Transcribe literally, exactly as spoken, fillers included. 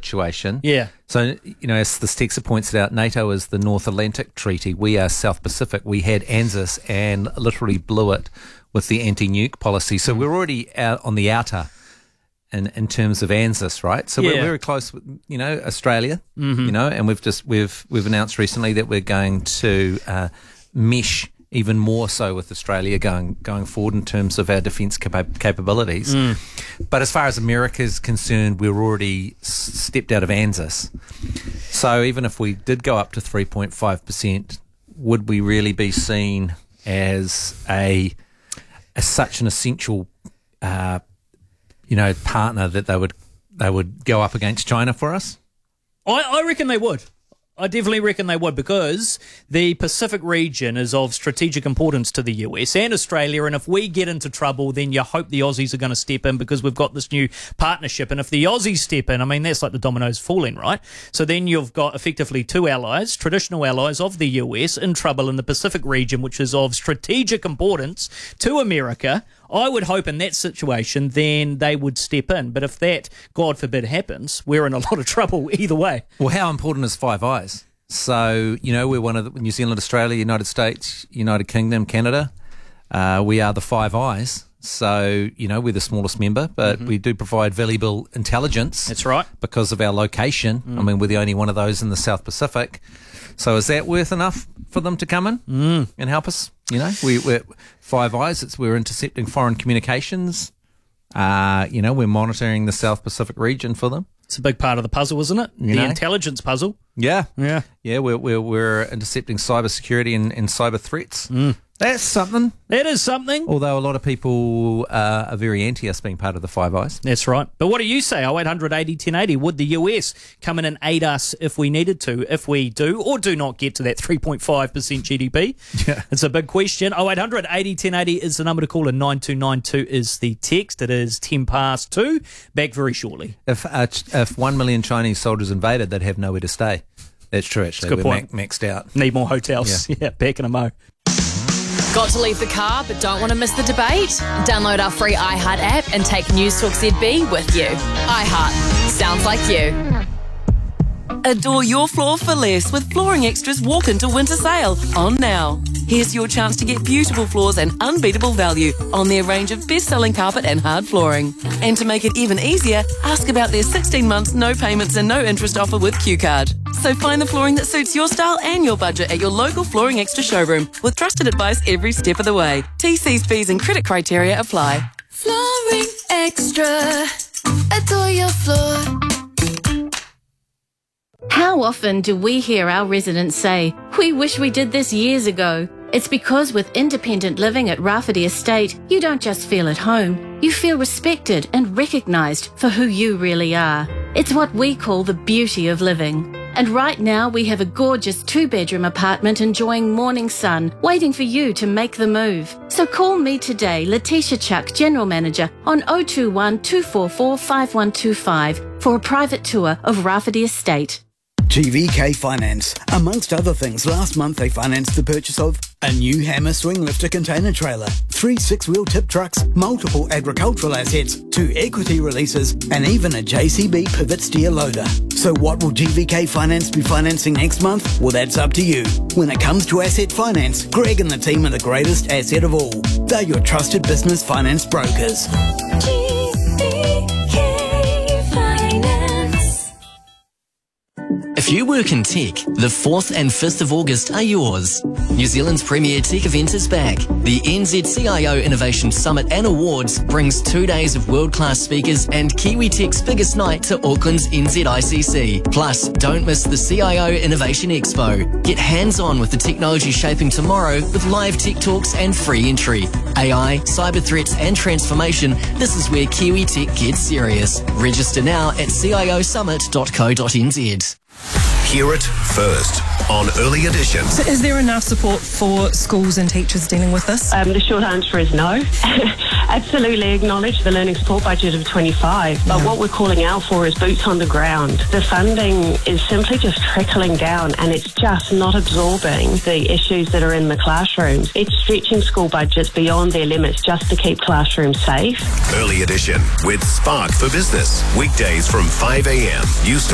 situation. Yeah. So, you know, as the Stexa points it out, NATO is the North Atlantic Treaty. We are South Pacific. We had ANZUS and literally blew it with the anti-nuke policy. So mm. we're already out on the outer in, in terms of ANZUS, right? So yeah. we're very close with, you know, Australia, mm-hmm. you know, and we've just, we've, we've announced recently that we're going to uh, mesh even more so with Australia going going forward in terms of our defence capa- capabilities. Mm. But as far as America is concerned, we're already s- stepped out of ANZUS. So even if we did go up to three point five percent, would we really be seen as a as such an essential, uh, you know, partner that they would they would go up against China for us? I, I reckon they would. I definitely reckon they would, because the Pacific region is of strategic importance to the U S and Australia, and if we get into trouble, then you hope the Aussies are going to step in, because we've got this new partnership, and if the Aussies step in, I mean, that's like the dominoes falling, right? So then you've got effectively two allies, traditional allies of the U S, in trouble in the Pacific region, which is of strategic importance to America. I would hope in that situation, then they would step in. But if that, God forbid, happens, we're in a lot of trouble either way. Well, how important is Five Eyes? So, you know, we're one of the, New Zealand, Australia, United States, United Kingdom, Canada. Uh, we are the Five Eyes. So, you know, we're the smallest member, but mm-hmm. we do provide valuable intelligence. That's right. Because of our location. Mm. I mean, we're the only one of those in the South Pacific. So is that worth enough for them to come in mm. and help us? You know, we, we're Five Eyes. It's we're intercepting foreign communications. Uh, you know, we're monitoring the South Pacific region for them. It's a big part of the puzzle, isn't it? You the know? intelligence puzzle. Yeah, yeah, yeah. We're we're, we're intercepting cybersecurity and, and cyber threats. Mm. That's something. That is something. Although a lot of people uh, are very anti us being part of the Five Eyes. That's right. But what do you say? oh eight hundred eighty ten eighty. Would the U S come in and aid us if we needed to, if we do or do not get to that three point five percent G D P? Yeah. It's a big question. oh eight hundred eighty ten eighty is the number to call, and nine two nine two is the text. It is ten past two. Back very shortly. If uh, if one million Chinese soldiers invaded, they'd have nowhere to stay. That's true, actually. Good We're point. Ma- maxed out. Need more hotels. Yeah, yeah, back in a mo. Got to leave the car but don't want to miss the debate? Download our free iHeart app and take News Talk Z B with you. iHeart. Sounds like you. Adore your floor for less with Flooring Extra's Walk Into Winter Sale on now. Here's your chance to get beautiful floors and unbeatable value on their range of best-selling carpet and hard flooring. And to make it even easier, ask about their sixteen months no payments and no interest offer with Q Card. So find the flooring that suits your style and your budget at your local Flooring Extra showroom with trusted advice every step of the way. T Cs, fees and credit criteria apply. Flooring Extra. Adore your floor. How often do we hear our residents say, "We wish we did this years ago"? It's because with independent living at Rafferty Estate, you don't just feel at home, you feel respected and recognised for who you really are. It's what we call the beauty of living. And right now we have a gorgeous two-bedroom apartment enjoying morning sun, waiting for you to make the move. So call me today, Letitia Chuck, General Manager, on oh two one, two four four, five one two five for a private tour of Rafferty Estate. G V K Finance. Amongst other things, last month they financed the purchase of a new Hammer swing lifter container trailer, three six-wheel tip trucks, multiple agricultural assets, two equity releases, and even a J C B pivot steer loader. So what will G V K Finance be financing next month? Well, that's up to you. When it comes to asset finance, Greg and the team are the greatest asset of all. They're your trusted business finance brokers. G V K Finance. If you work in tech, the fourth and fifth of August are yours. New Zealand's premier tech event is back. The N Z C I O Innovation Summit and Awards brings two days of world-class speakers and Kiwi Tech's biggest night to Auckland's N Z I C C. Plus, don't miss the C I O Innovation Expo. Get hands-on with the technology shaping tomorrow with live tech talks and free entry. A I, cyber threats and transformation, this is where Kiwi Tech gets serious. Register now at c i o summit dot co dot n z. Hear it first on Early Edition. So is there enough support for schools and teachers dealing with this? Um, the short answer is no. Absolutely acknowledge the learning support budget of twenty-five, but yeah. What we're calling out for is boots on the ground. The funding is simply just trickling down and it's just not absorbing the issues that are in the classrooms. It's stretching school budgets beyond their limits just to keep classrooms safe. Early Edition with Spark for Business. Weekdays from five a.m. You